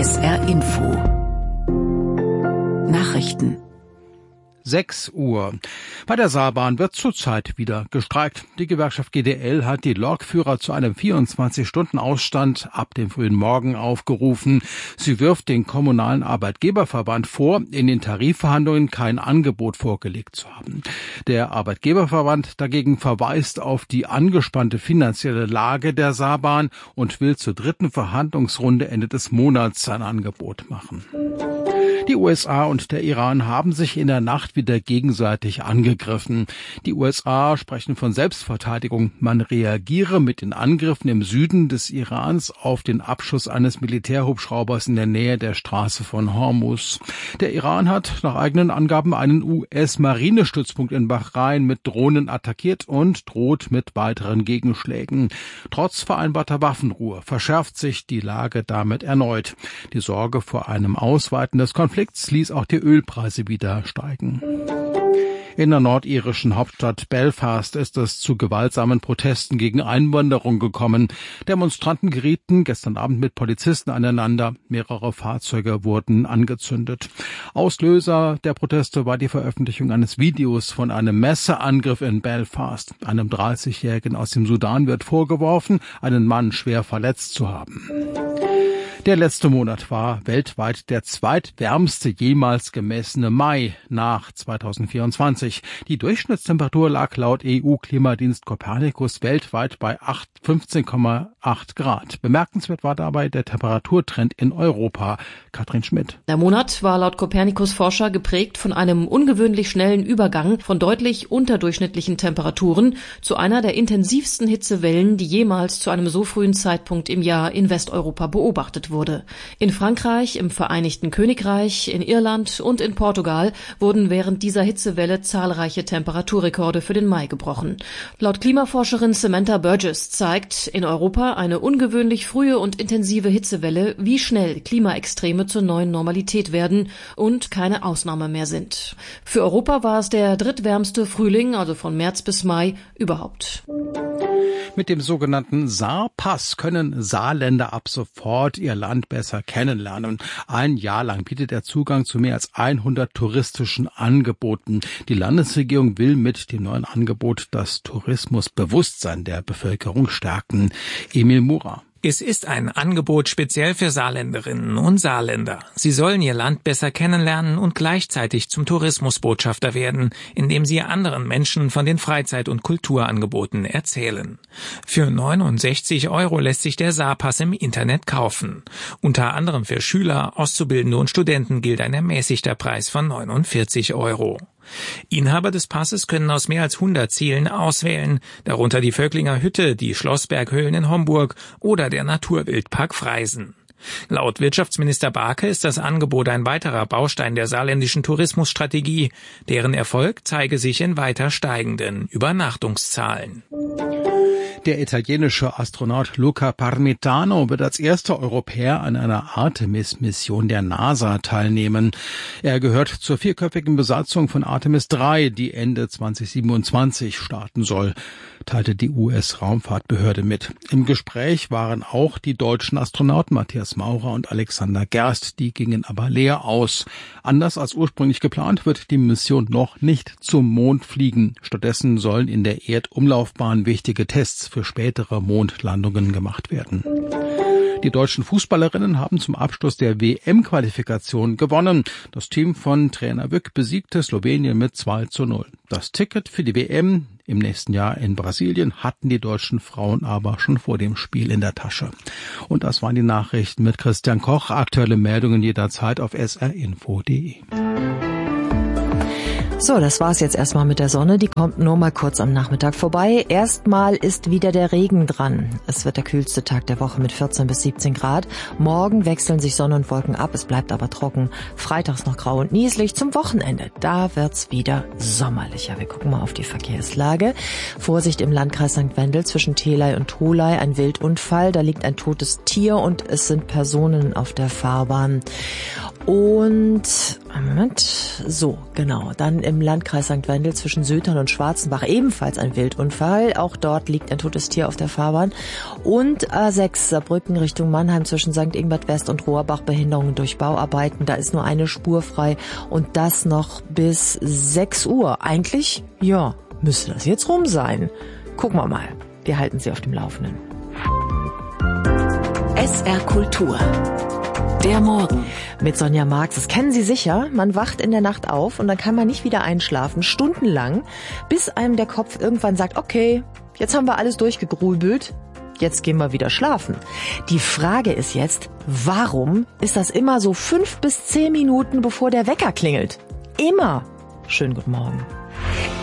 SR Info. Nachrichten. 6 Uhr. Bei der Saarbahn wird zurzeit wieder gestreikt. Die Gewerkschaft GDL hat die Lokführer zu einem 24-Stunden-Ausstand ab dem frühen Morgen aufgerufen. Sie wirft den kommunalen Arbeitgeberverband vor, in den Tarifverhandlungen kein Angebot vorgelegt zu haben. Der Arbeitgeberverband dagegen verweist auf die angespannte finanzielle Lage der Saarbahn und will zur 3. Verhandlungsrunde Ende des Monats ein Angebot machen. Die USA und der Iran haben sich in der Nacht wieder gegenseitig angegriffen. Die USA sprechen von Selbstverteidigung. Man reagiere mit den Angriffen im Süden des Irans auf den Abschuss eines Militärhubschraubers in der Nähe der Straße von Hormuz. Der Iran hat nach eigenen Angaben einen US-Marinestützpunkt in Bahrain mit Drohnen attackiert und droht mit weiteren Gegenschlägen. Trotz vereinbarter Waffenruhe verschärft sich die Lage damit erneut. Die Sorge vor einem Ausweiten des Konflikts ließ auch die Ölpreise wieder steigen. In der nordirischen Hauptstadt Belfast ist es zu gewaltsamen Protesten gegen Einwanderung gekommen. Demonstranten gerieten gestern Abend mit Polizisten aneinander. Mehrere Fahrzeuge wurden angezündet. Auslöser der Proteste war die Veröffentlichung eines Videos von einem Messerangriff in Belfast. Einem 30-Jährigen aus dem Sudan wird vorgeworfen, einen Mann schwer verletzt zu haben. Der letzte Monat war weltweit der zweitwärmste jemals gemessene Mai nach 2024. Die Durchschnittstemperatur lag laut EU-Klimadienst Copernicus weltweit bei 15,8 Grad. Bemerkenswert war dabei der Temperaturtrend in Europa. Katrin Schmidt. Der Monat war laut Copernicus-Forscher geprägt von einem ungewöhnlich schnellen Übergang von deutlich unterdurchschnittlichen Temperaturen zu einer der intensivsten Hitzewellen, die jemals zu einem so frühen Zeitpunkt im Jahr in Westeuropa beobachtet wurde. In Frankreich, im Vereinigten Königreich, in Irland und in Portugal wurden während dieser Hitzewelle zahlreiche Temperaturrekorde für den Mai gebrochen. Laut Klimaforscherin Samantha Burgess zeigt in Europa eine ungewöhnlich frühe und intensive Hitzewelle, wie schnell Klimaextreme zur neuen Normalität werden und keine Ausnahme mehr sind. Für Europa war es der drittwärmste Frühling, also von März bis Mai, überhaupt. Mit dem sogenannten Saarpass können Saarländer ab sofort ihr Land besser kennenlernen. Ein Jahr lang bietet er Zugang zu mehr als 100 touristischen Angeboten. Die Landesregierung will mit dem neuen Angebot das Tourismusbewusstsein der Bevölkerung stärken. Emil Mura. Es ist ein Angebot speziell für Saarländerinnen und Saarländer. Sie sollen ihr Land besser kennenlernen und gleichzeitig zum Tourismusbotschafter werden, indem sie anderen Menschen von den Freizeit- und Kulturangeboten erzählen. Für 69 € lässt sich der Saarpass im Internet kaufen. Unter anderem für Schüler, Auszubildende und Studenten gilt ein ermäßigter Preis von 49 €. Inhaber des Passes können aus mehr als 100 Zielen auswählen, darunter die Völklinger Hütte, die Schlossberghöhlen in Homburg oder der Naturwildpark Freisen. Laut Wirtschaftsminister Barke ist das Angebot ein weiterer Baustein der saarländischen Tourismusstrategie. Deren Erfolg zeige sich in weiter steigenden Übernachtungszahlen. Der italienische Astronaut Luca Parmitano wird als erster Europäer an einer Artemis-Mission der NASA teilnehmen. Er gehört zur 4-köpfigen Besatzung von Artemis 3, die Ende 2027 starten soll, teilte die US-Raumfahrtbehörde mit. Im Gespräch waren auch die deutschen Astronauten Matthias Maurer und Alexander Gerst, die gingen aber leer aus. Anders als ursprünglich geplant wird die Mission noch nicht zum Mond fliegen. Stattdessen sollen in der Erdumlaufbahn wichtige Tests für spätere Mondlandungen gemacht werden. Die deutschen Fußballerinnen haben zum Abschluss der WM-Qualifikation gewonnen. Das Team von Trainer Wück besiegte Slowenien mit 2:0. Das Ticket für die WM im nächsten Jahr in Brasilien hatten die deutschen Frauen aber schon vor dem Spiel in der Tasche. Und das waren die Nachrichten mit Christian Koch. Aktuelle Meldungen jederzeit auf srinfo.de. So, das war's jetzt erstmal mit der Sonne. Die kommt nur mal kurz am Nachmittag vorbei. Erstmal ist wieder der Regen dran. Es wird der kühlste Tag der Woche mit 14 bis 17 Grad. Morgen wechseln sich Sonne und Wolken ab. Es bleibt aber trocken. Freitags noch grau und nieselig. Zum Wochenende, da wird's wieder sommerlicher. Wir gucken mal auf die Verkehrslage. Vorsicht im Landkreis St. Wendel zwischen Theley und Tholey. Ein Wildunfall. Da liegt ein totes Tier und es sind Personen auf der Fahrbahn. Und, Moment, so, genau, dann im Landkreis St. Wendel zwischen Sötern und Schwarzenbach ebenfalls ein Wildunfall. Auch dort liegt ein totes Tier auf der Fahrbahn. Und A6 Saarbrücken Richtung Mannheim zwischen St. Ingbert West und Rohrbach, Behinderungen durch Bauarbeiten. Da ist nur eine Spur frei und das noch bis 6 Uhr. Eigentlich, ja, müsste das jetzt rum sein. Gucken wir mal. Wir halten Sie auf dem Laufenden. SR Kultur. Der Morgen. Mit Sonja Marx. Das kennen Sie sicher. Man wacht in der Nacht auf und dann kann man nicht wieder einschlafen, stundenlang, bis einem der Kopf irgendwann sagt, okay, jetzt haben wir alles durchgegrübelt, jetzt gehen wir wieder schlafen. Die Frage ist jetzt, warum ist das immer so 5 bis 10 Minuten, bevor der Wecker klingelt? Immer. Schönen guten Morgen.